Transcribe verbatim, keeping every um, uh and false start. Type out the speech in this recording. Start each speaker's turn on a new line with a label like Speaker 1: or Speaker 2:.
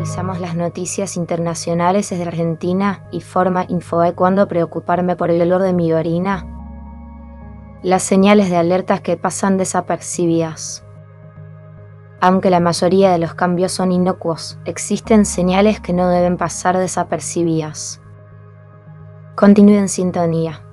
Speaker 1: Revisamos las noticias internacionales desde Argentina y forma Infobae cuándo preocuparme por el olor de mi orina. Las señales de alertas que pasan desapercibidas. Aunque la mayoría de los cambios son inocuos, existen señales que no deben pasar desapercibidas. Continúe en sintonía.